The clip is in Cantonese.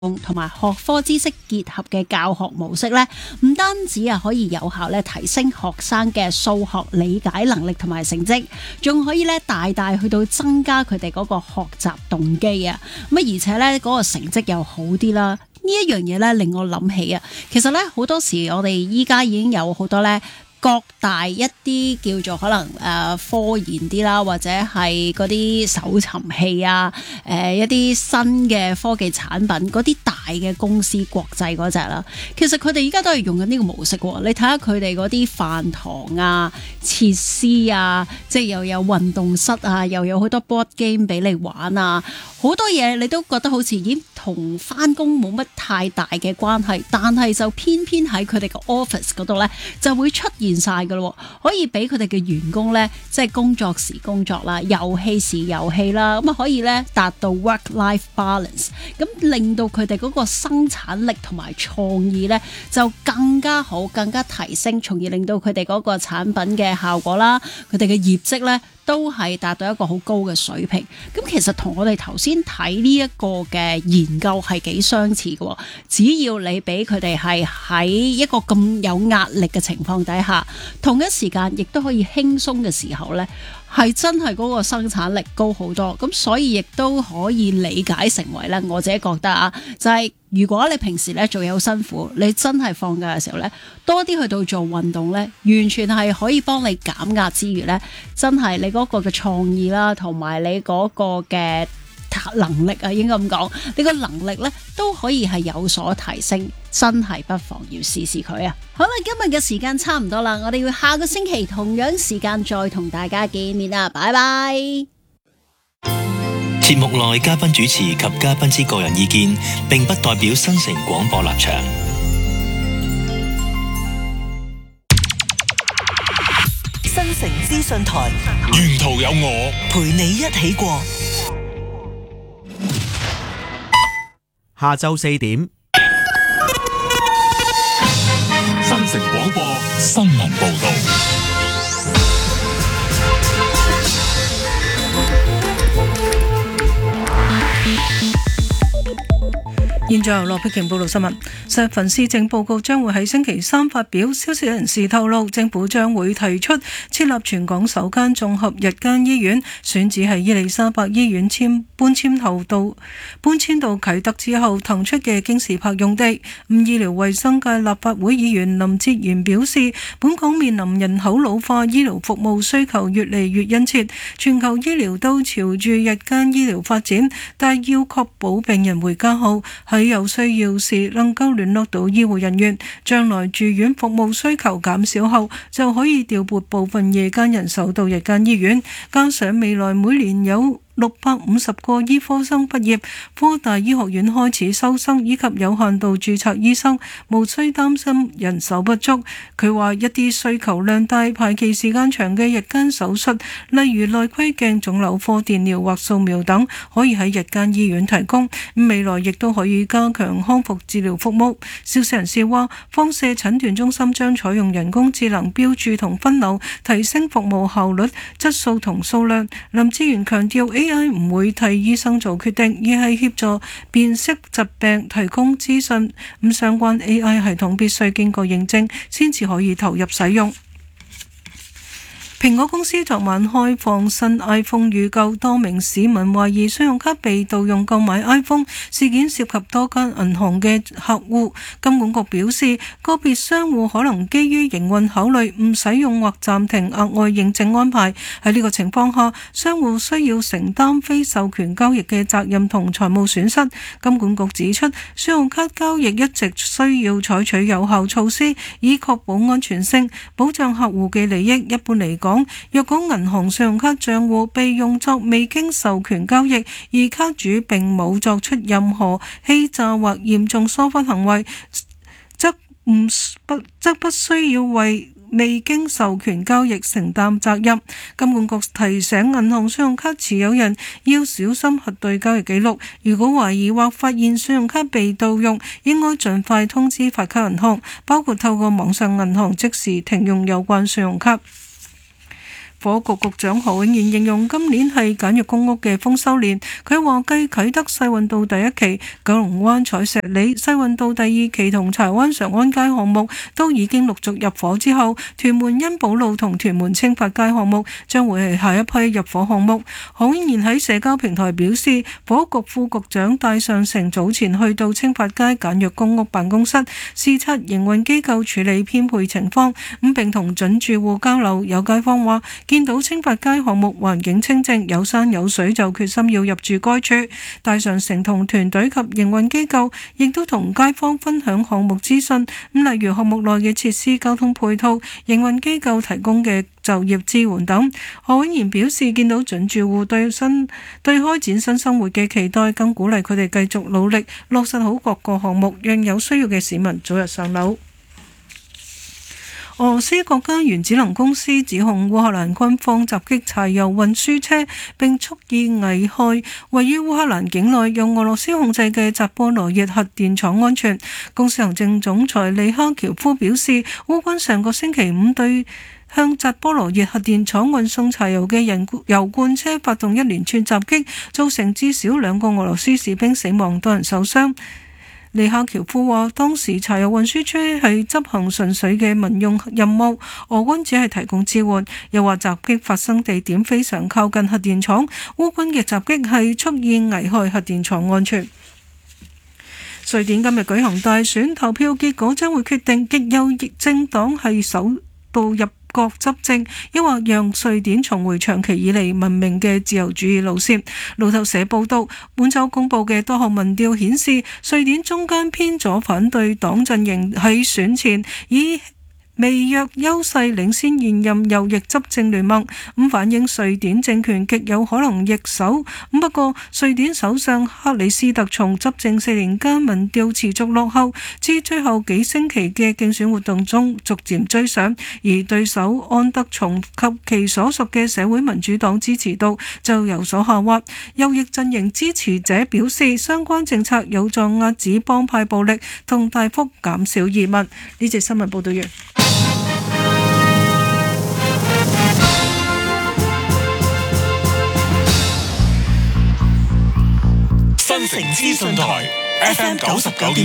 同埋學科知識結合嘅教學模式呢，唔單止可以有效咧提升學生嘅數學理解能力同埋成績，仲可以咧大大去到增加佢哋嗰個學習動機啊！咁而且咧嗰個成績又好啲啦。呢一樣嘢咧令我諗起啊，其實咧好多時我哋依家已經有好多咧。各大一啲叫做可能科研啲啦，或者係嗰啲搜尋器啊，一啲新嘅科技產品，嗰啲大嘅公司國際嗰隻啦，其實佢哋而家都係用緊呢個模式喎。你睇下佢哋嗰啲飯堂啊、設施啊，即係又有運動室啊，又有好多 board game 俾你玩啊，好多嘢你都覺得好似已經同返工冇乜太大嘅關係，但係就偏偏喺佢哋個 office 嗰度呢，就會出現晒噶咯，可以俾佢哋嘅員工呢，即係工作時工作啦，遊戲時遊戲啦，咁啊可以呢達到 work-life balance， 咁令到佢哋嗰個生產力同埋創意呢就更加好，更加提升，從而令到佢哋嗰個產品嘅效果啦，佢哋嘅業績呢都係達到一個好高嘅水平。咁其實同我哋頭先睇呢一個嘅研究係幾相似嘅，只要你俾佢哋係喺一個咁有壓力嘅情況底下，同一時間亦都可以輕鬆嘅時候呢，係真係嗰個生產力高好多。咁所以亦都可以理解成為呢，我自己覺得啊，就係如果你平時呢做嘢好辛苦，你真係放假嘅時候呢，多啲去到做運動呢，完全係可以幫你減壓之餘呢，真係你嗰個嘅創意啦，同埋你嗰個嘅能力啊，應該咁講，你個能力呢都可以係有所提升，真係不妨要試試佢啊！好啦，今日嘅時間差唔多啦，我哋會下個星期同樣時間再同大家見面啦，拜拜！ 節目內嘉賓主持及嘉賓之個人意見，並不代表新城廣播立場。 新城資訊台， 沿途有我陪你一起過。 下晝4點， 新城廣播新聞報道。 現在由羅碧瓊報道新聞。石份施政報告將會喺星期三發表。消息人士透露，政府將會提出設立全港首間綜合日間醫院，選址係伊利沙伯醫院搬遷到啟德之後騰出嘅京士柏用地。醫療衛生界立法會議員林哲玄表示，本港面臨人口老化，醫療服務需求越嚟越殷切，全球醫療都朝住日間醫療發展，但要確保病人回家後喺有需要時能夠聯絡到醫護人員，將來住院服務需求減少後，就可以調撥部分夜間人手到日間醫院，加上未來每年有650個醫科生畢業，科大醫學院開始收生，以及有限度註冊醫生，無需擔心人手不足。佢話一啲需求量大、排期時間長嘅日間手術，例如內窺鏡、腫瘤科電療或掃描等，可以喺日間醫院提供。未來亦都可以加強康復治療服務。消息人士話，放射診斷中心將採用人工智能標註同分流，提升服務效率、質素同數量。林志源強調，AI 唔會替醫生做決定，而係協助辨識疾病、提供資訊。咁相關 AI 系統必須經過認證，先至可以投入使用。蘋果公司昨晚開放新 iPhone 預購，多名市民懷疑信用卡被盜用購買 iPhone， 事件涉及多間銀行嘅客戶。金管局表示，個別商戶可能基於營運考慮，唔使用或暫停額外認證安排。喺呢個情況下，商戶需要承擔非授權交易嘅責任同財務損失。金管局指出，信用卡交易一直需要採取有效措施，以確保安全性，保障客戶嘅利益。一般嚟講，若果銀行信用卡賬戶被用作未經授權交易，而卡主並冇作出任何欺詐或嚴重疏忽行為，則不需要為未經授權交易承擔責任。金管局提醒銀行信用卡持有人要小心核對交易記錄，如果懷疑或發現信用卡被盜用，應該盡快通知發卡銀行，包括透過網上銀行即時停用有關信用卡。 火局局長何永賢形容今年係簡約公屋嘅豐收年。佢話繼啟德世運道第一期、九龍灣彩石里、世運道第二期同柴灣常安街項目都已經陸續入伙之後，屯門欣寶路同屯門青發街項目將會係下一批入伙項目。何永賢喺社交平台表示，火局副局長戴尚成早前去到青發街簡約公屋辦公室視察營運機構處理編配情況，並同準住戶交流。有街坊話見到青發街項目環境清靜，有山有水，就決心要入住該處。戴尚成同團隊及營運機構亦都同街坊分享項目資訊，例如項目內嘅設施、交通配套、營運機構提供嘅就業支援等。何永賢表示，見到準住戶對開展新生活嘅期待，更鼓勵佢哋繼續努力落實好各個項目，讓有需要嘅市民早日上樓。俄羅斯國家原子能公司指控烏克蘭軍方襲擊柴油運輸車，並蓄意危害位於烏克蘭境內由俄羅斯控制嘅扎波羅熱核電廠安全。公司行政總裁利哈喬夫表示，烏軍上個星期五對向扎波羅熱核電廠運送柴油嘅油罐車發動一連串襲擊，造成至少2個俄羅斯士兵死亡，多人受傷。利哈喬夫話，當時柴油運輸車係執行純粹嘅民用任務，俄軍只係提供支援。又話襲擊發生地點非常靠近核電廠，烏軍嘅襲擊係蓄意危害核電廠安全。瑞典今日舉行大選，投票結果將會決定極右政黨係首度入國執政，抑或讓瑞典重回長期以嚟聞名嘅自由主義路線。路透社報道，本週公佈嘅多項民調顯示，瑞典中間偏左反對黨陣營喺選前以微弱優勢領先現任右翼執政聯盟，反映瑞典政權極有可能易手。不過，瑞典首相克里斯特松執政4年間民調持續落後，至最後幾星期嘅競選活動中逐漸追上，而對手安德松及其所屬嘅社會民主黨支持度就有所下滑。右翼陣營支持者表示，相關政策有助遏止幫派暴力同大幅減少移民。呢節新聞報道完。 新城資訊台 FM 99.9